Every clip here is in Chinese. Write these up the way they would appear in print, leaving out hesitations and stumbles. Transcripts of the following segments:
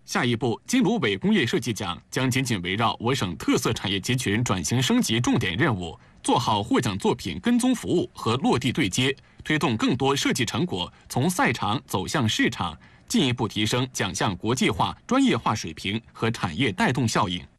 下一步，金芦苇工业设计奖将紧紧围绕我省特色产业集群转型升级重点任务，做好获奖作品跟踪服务和落地对接，推动更多设计成果从赛场走向市场，进一步提升奖项国际化、专业化水平和产业带动效应。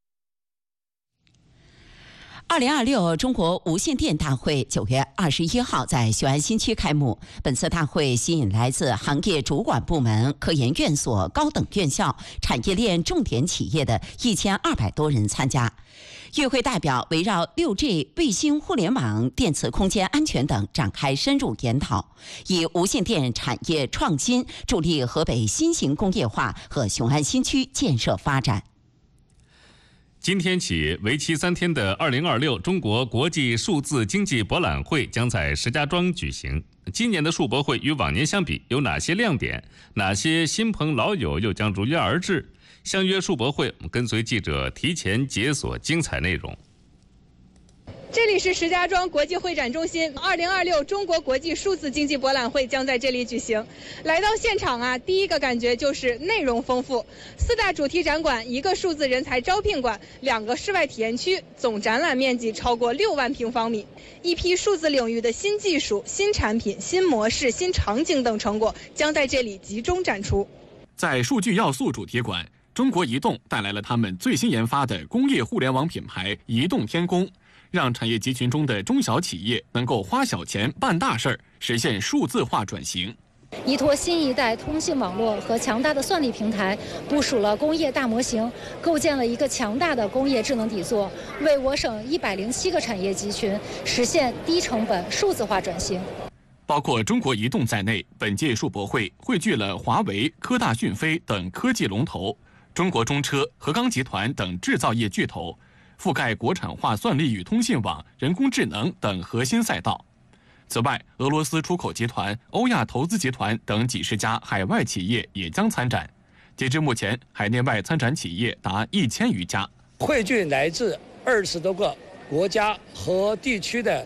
2026中国无线电大会9月21号在雄安新区开幕。本次大会吸引来自行业主管部门、科研院所、高等院校、产业链重点企业的1200多人参加。与会代表围绕 6G、卫星互联网、电磁空间安全等展开深入研讨，以无线电产业创新助力河北新型工业化和雄安新区建设发展。 今天起，为期3天的2026中国国际数字经济博览会将在石家庄举行。今年的数博会与往年相比有哪些亮点？哪些新朋老友又将如约而至？相约数博会，我们跟随记者提前解锁精彩内容。 这里是石家庄国际会展中心，2026中国国际数字经济博览会将在这里举行。来到现场啊，第一个感觉就是内容丰富，4大主题展馆，1个数字人才招聘馆，2个室外体验区，总展览面积超过6万平方米。一批数字领域的新技术、新产品、新模式、新场景等成果将在这里集中展出。 在数据要素主题馆，中国移动带来了他们最新研发的工业互联网品牌移动天工，让产业集群中的中小企业能够花小钱办大事儿，实现数字化转型。 依托新一代通信网络和强大的算力平台，部署了工业大模型，构建了一个强大的工业智能底座，为我省107个产业集群实现低成本数字化转型。 包括中国移动在内，本届数博会汇聚了华为、科大讯飞等科技龙头，中国中车、河钢集团等制造业巨头，覆盖国产化算力与通信网、人工智能等核心赛道。此外，俄罗斯出口集团、欧亚投资集团等几十家海外企业也将参展。截至目前，海内外参展企业达1000余家， 汇聚来自20多个国家和地区的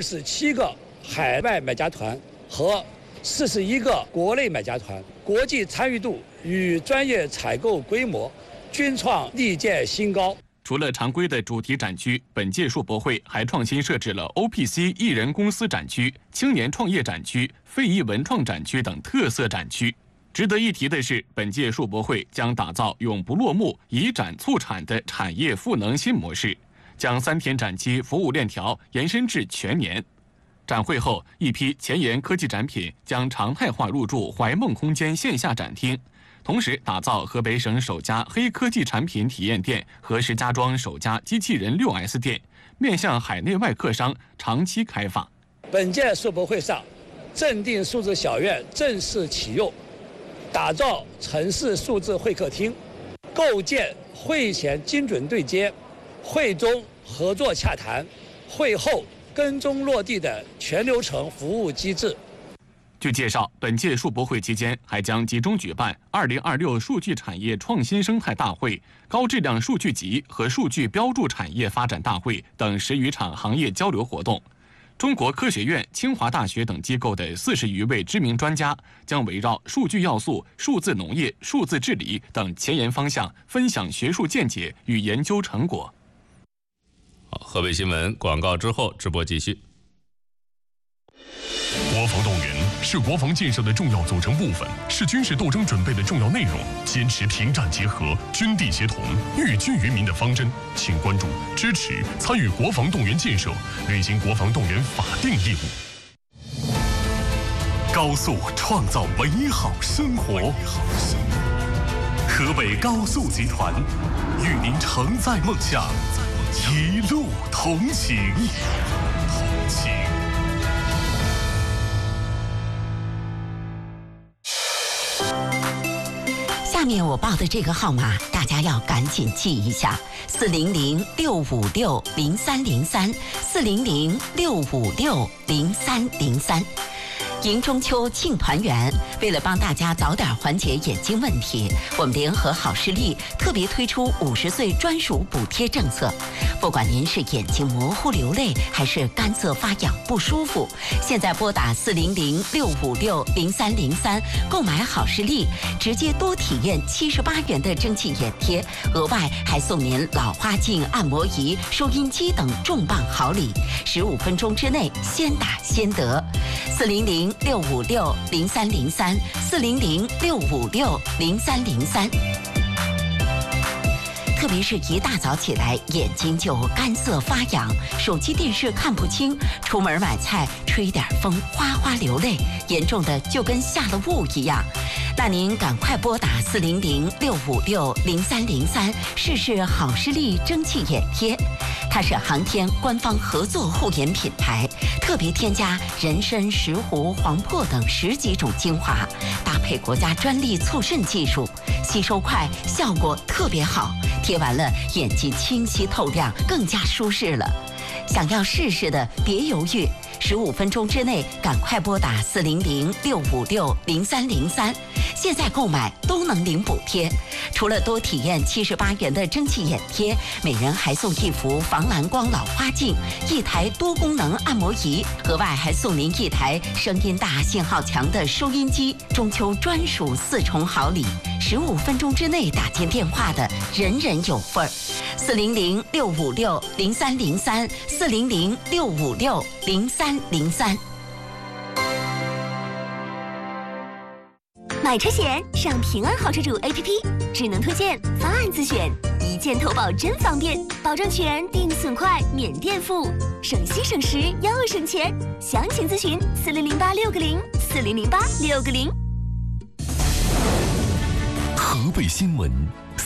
27个海外买家团和41个国内买家团，国际参与度与专业采购规模均创历届新高。 除了常规的主题展区，本届数博会还创新设置了 OPC 艺人公司展区、青年创业展区、非遗文创展区等特色展区。值得一提的是，本届数博会将打造永不落幕、以展促产的产业赋能新模式，将3天展期服务链条延伸至全年。展会后，一批前沿科技展品将常态化入驻怀梦空间线下展厅，同时打造河北省首家黑科技产品体验店和石家庄首家机器人 6S 店，面向海内外客商长期开放。 本届数博会上，正定数字小院正式启用，打造城市数字会客厅，构建会前精准对接、会中合作洽谈、会后跟踪落地的全流程服务机制。 据介绍，本届数博会期间还将集中举办2026数据产业创新生态大会、高质量数据集和数据标注产业发展大会等10余场行业交流活动。中国科学院、清华大学等机构的40余位知名专家将围绕数据要素、数字农业、数字治理等前沿方向分享学术见解与研究成果。 好，河北新闻广告之后直播继续。 国防动员是国防建设的重要组成部分，是军事斗争准备的重要内容。坚持平战结合、军地协同、寓军于民的方针，请关注、支持、参与国防动员建设，履行国防动员法定义务。高速创造美好生活。河北高速集团与您承载梦想，一路同行。 下面我报的这个号码，大家要赶紧记一下：400-656-0303，400-656-0303。迎中秋庆团圆，为了帮大家早点缓解眼睛问题，我们联合好视力特别推出50岁专属补贴政策， 不管您是眼睛模糊流泪，还是干涩发痒不舒服，现在拨打400-656-0303购买好视力，直接多体验78元的蒸汽眼贴，额外还送您老花镜、按摩仪、收音机等重磅好礼，15分钟之内先打先得。400-656-0303，400-656-0303。特别是一大早起来，眼睛就干涩发痒，手机电视看不清，出门买菜吹点风哗哗流泪，严重的就跟下了雾一样。那您赶快拨打400-656-0303试试好视力蒸汽眼贴。它是航天官方合作护眼品牌，特别添加人参、石斛、黄柏等10几种精华，搭配国家专利促渗技术，吸收快，效果特别好，贴完了眼睛清晰透亮，更加舒适了。想要试试的别犹豫，15分钟之内赶快拨打400-656-0303，现在购买都能领补贴。除了多体验78元的蒸汽眼贴，每人还送1幅防蓝光老花镜，1台多功能按摩仪，额外还送您1台声音大、信号强的收音机，中秋专属4重好礼。15分钟之内打进电话的，人人有份儿。400-656-0303，400-656-0303。 买车险上平安好车主 APP， 智能推荐，方案自选，一键投保真方便，保证全，定损快，免垫付，省心省时又省钱。详情咨询4008-660，4008-660。 河北新闻